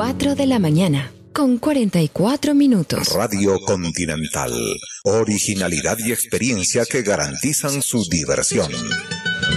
4 de la mañana, con 44 minutos. Radio Continental. Originalidad y experiencia que garantizan su diversión.